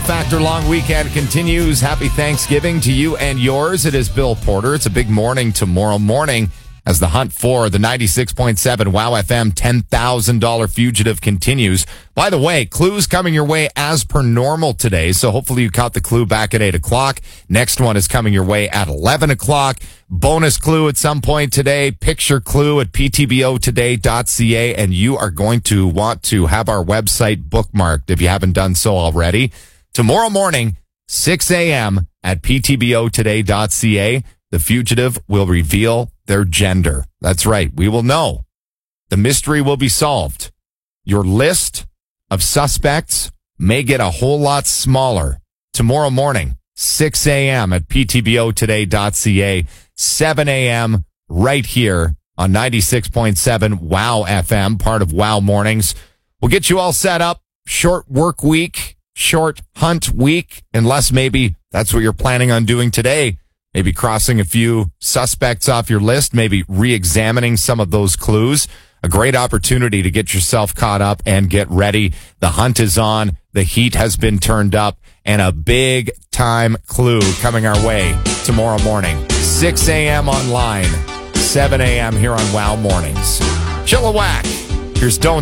Factor long weekend continues. Happy Thanksgiving to you and yours. It is Bill Porter. It's a big morning tomorrow morning as the hunt for the 96.7 Wow FM $10,000 fugitive continues. By the way, clues coming your way as per normal today, so hopefully you caught the clue back at 8 o'clock. Next one is coming your way at 11 o'clock. Bonus clue at some point today, picture clue at ptbotoday.ca, and you are going to want to have our website bookmarked if you haven't done so already. Tomorrow morning, 6 a.m. at ptbotoday.ca, the fugitive will reveal their gender. That's right. We will know. The mystery will be solved. Your list of suspects may get a whole lot smaller. Tomorrow morning, 6 a.m. at ptbotoday.ca, 7 a.m. right here on 96.7 Wow FM, part of Wow Mornings. We'll get you all set up. Short work week, short hunt week, unless maybe that's what you're planning on doing today. Maybe crossing a few suspects off your list, maybe re-examining some of those clues. A great opportunity to get yourself caught up and get ready. The hunt is on. The heat has been turned up, and a big time clue coming our way tomorrow morning. 6 a.m. online, 7 a.m. here on Wow Mornings. Chilliwack. Here's Don't